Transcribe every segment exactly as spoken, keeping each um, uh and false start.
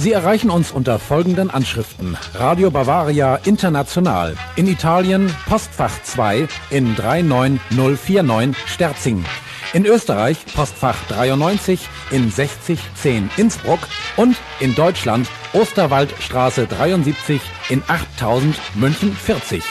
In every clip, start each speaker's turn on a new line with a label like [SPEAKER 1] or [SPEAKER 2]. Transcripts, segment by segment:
[SPEAKER 1] Sie erreichen uns unter folgenden Anschriften. Radio Bavaria International. In Italien Postfach zwei in drei neun null vier neun Sterzing. In Österreich Postfach dreiundneunzig in sechzig zehn Innsbruck und in Deutschland Osterwaldstraße dreiundsiebzig in achttausend München vierzig.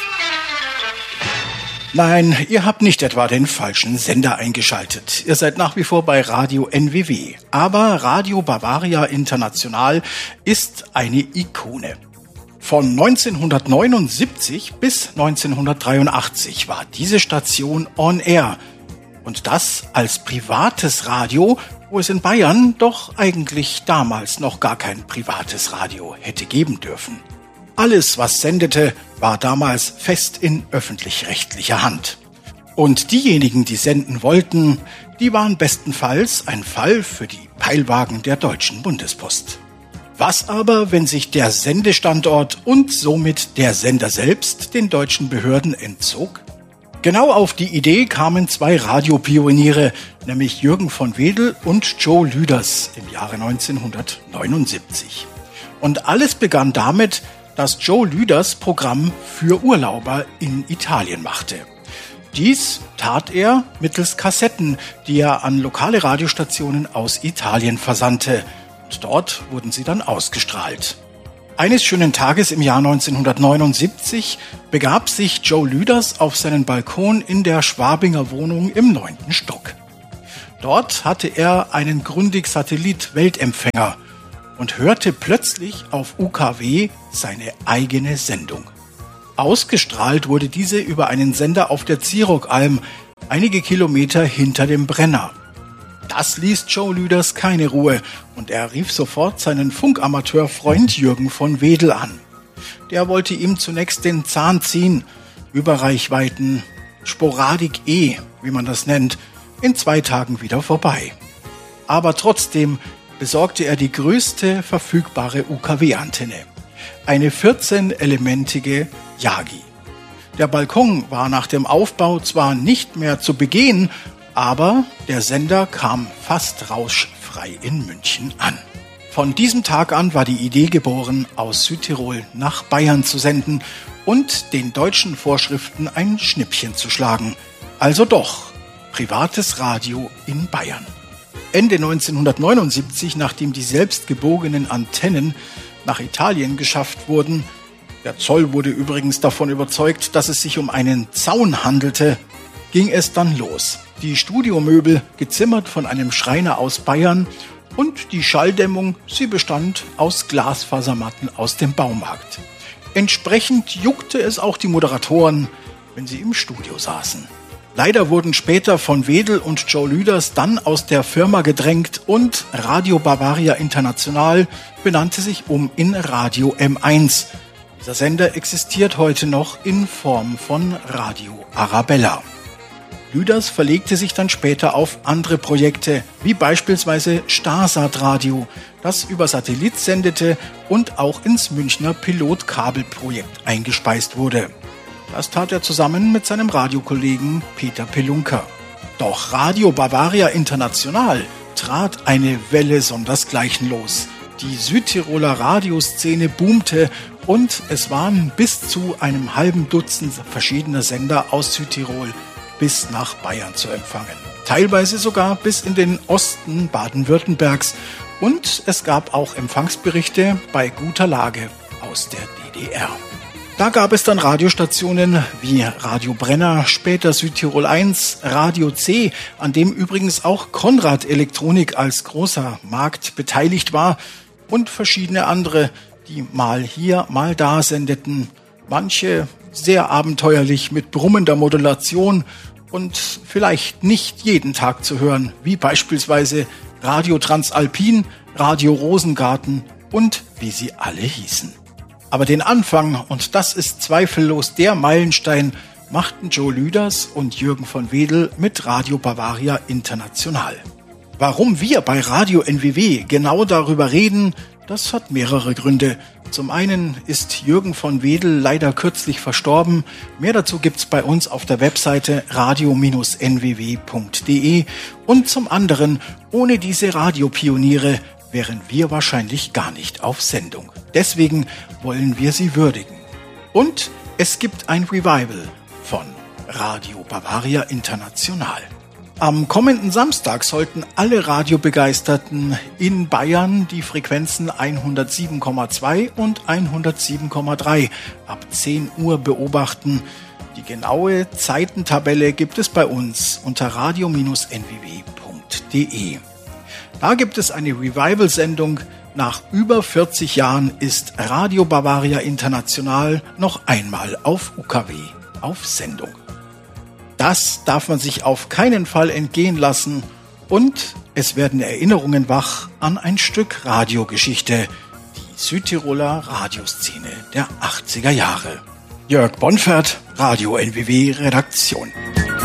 [SPEAKER 2] Nein, ihr habt nicht etwa den falschen Sender eingeschaltet. Ihr seid nach wie vor bei Radio N W W. Aber Radio Bavaria International ist eine Ikone. Von neunzehnhundertneunundsiebzig bis neunzehnhundertdreiundachtzig war diese Station on air. Und das als privates Radio, wo es in Bayern doch eigentlich damals noch gar kein privates Radio hätte geben dürfen. Alles, was sendete, war damals fest in öffentlich-rechtlicher Hand. Und diejenigen, die senden wollten, die waren bestenfalls ein Fall für die Peilwagen der Deutschen Bundespost. Was aber, wenn sich der Sendestandort und somit der Sender selbst den deutschen Behörden entzog? Genau auf die Idee kamen zwei Radiopioniere, nämlich Jürgen von Wedel und Joe Lüders im Jahre neunzehnhundertneunundsiebzig. Und alles begann damit, dass Joe Lüders Programm für Urlauber in Italien machte. Dies tat er mittels Kassetten, die er an lokale Radiostationen aus Italien versandte. Und dort wurden sie dann ausgestrahlt. Eines schönen Tages im Jahr neunzehnhundertneunundsiebzig begab sich Joe Lüders auf seinen Balkon in der Schwabinger Wohnung im neunten Stock. Dort hatte er einen Grundig-Satellit-Weltempfänger und hörte plötzlich auf U K W seine eigene Sendung. Ausgestrahlt wurde diese über einen Sender auf der Zierokalm, einige Kilometer hinter dem Brenner. Das ließ Joe Lüders keine Ruhe und er rief sofort seinen Funkamateurfreund Jürgen von Wedel an. Der wollte ihm zunächst den Zahn ziehen, Überreichweiten, Sporadik E, wie man das nennt, in zwei Tagen wieder vorbei. Aber trotzdem besorgte er die größte verfügbare U K W-Antenne, eine vierzehn-elementige Yagi. Der Balkon war nach dem Aufbau zwar nicht mehr zu begehen, aber der Sender kam fast rauschfrei in München an. Von diesem Tag an war die Idee geboren, aus Südtirol nach Bayern zu senden und den deutschen Vorschriften ein Schnippchen zu schlagen. Also doch, privates Radio in Bayern. Ende neunzehnhundertneunundsiebzig, nachdem die selbstgebogenen Antennen nach Italien geschafft wurden, der Zoll wurde übrigens davon überzeugt, dass es sich um einen Zaun handelte, ging es dann los. Die Studiomöbel, gezimmert von einem Schreiner aus Bayern, und die Schalldämmung, sie bestand aus Glasfasermatten aus dem Baumarkt. Entsprechend juckte es auch die Moderatoren, wenn sie im Studio saßen. Leider wurden später von Wedel und Joe Lüders dann aus der Firma gedrängt und Radio Bavaria International benannte sich um in Radio M eins. Dieser Sender existiert heute noch in Form von Radio Arabella. Lüders verlegte sich dann später auf andere Projekte, wie beispielsweise Starsat Radio, das über Satellit sendete und auch ins Münchner Pilotkabelprojekt eingespeist wurde. Das tat er zusammen mit seinem Radiokollegen Peter Pelunker. Doch Radio Bavaria International trat eine Welle sondersgleichen los. Die Südtiroler Radioszene boomte und es waren bis zu einem halben Dutzend verschiedener Sender aus Südtirol bis nach Bayern zu empfangen. Teilweise sogar bis in den Osten Baden-Württembergs. Und es gab auch Empfangsberichte bei guter Lage aus der D D R. Da gab es dann Radiostationen wie Radio Brenner, später Südtirol eins, Radio C, an dem übrigens auch Konrad Elektronik als großer Markt beteiligt war und verschiedene andere, die mal hier, mal da sendeten. Manche sehr abenteuerlich mit brummender Modulation und vielleicht nicht jeden Tag zu hören, wie beispielsweise Radio Transalpin, Radio Rosengarten und wie sie alle hießen. Aber den Anfang, und das ist zweifellos der Meilenstein, machten Joe Lüders und Jürgen von Wedel mit Radio Bavaria International. Warum wir bei Radio N W W genau darüber reden, das hat mehrere Gründe. Zum einen ist Jürgen von Wedel leider kürzlich verstorben. Mehr dazu gibt's bei uns auf der Webseite radio Bindestrich n w w punkt d e. Und zum anderen, ohne diese Radiopioniere wären wir wahrscheinlich gar nicht auf Sendung. Deswegen wollen wir sie würdigen. Und es gibt ein Revival von Radio Bavaria International. Am kommenden Samstag sollten alle Radiobegeisterten in Bayern die Frequenzen hundertsieben Komma zwei und hundertsieben Komma drei ab zehn Uhr beobachten. Die genaue Zeitentabelle gibt es bei uns unter radio Bindestrich n w w punkt d e. Da gibt es eine Revival-Sendung. Nach über vierzig Jahren ist Radio Bavaria International noch einmal auf U K W auf Sendung. Das darf man sich auf keinen Fall entgehen lassen und es werden Erinnerungen wach an ein Stück Radiogeschichte, die Südtiroler Radioszene der achtziger Jahre. Jörg Bonfert, Radio N W W Redaktion.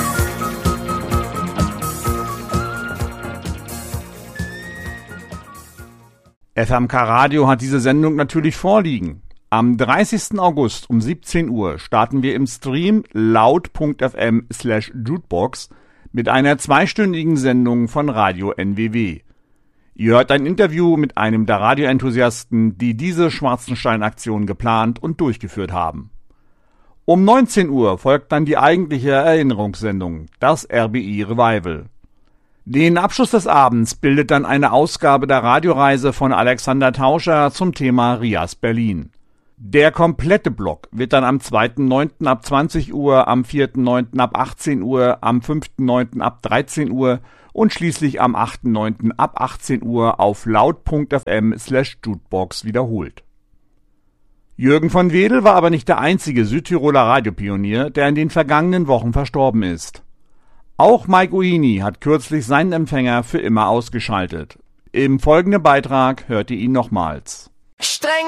[SPEAKER 3] F M K Radio hat diese Sendung natürlich vorliegen. Am dreißigsten August um siebzehn Uhr starten wir im Stream laut punkt f m slash jukebox mit einer zweistündigen Sendung von Radio N W W. Ihr hört ein Interview mit einem der Radioenthusiasten, die diese Schwarzenstein-Aktion geplant und durchgeführt haben. Um neunzehn Uhr folgt dann die eigentliche Erinnerungssendung, das R B I Revival. Den Abschluss des Abends bildet dann eine Ausgabe der Radioreise von Alexander Tauscher zum Thema Rias Berlin. Der komplette Block wird dann am zweiten neunten ab zwanzig Uhr, am vierten neunten ab achtzehn Uhr, am fünften neunten ab dreizehn Uhr und schließlich am achten neunten ab achtzehn Uhr auf laut punkt f m slash jukebox wiederholt. Jürgen von Wedel war aber nicht der einzige Südtiroler Radiopionier, der in den vergangenen Wochen verstorben ist. Auch Mike Uini hat kürzlich seinen Empfänger für immer ausgeschaltet. Im folgenden Beitrag hört ihr ihn nochmals.
[SPEAKER 4] Streng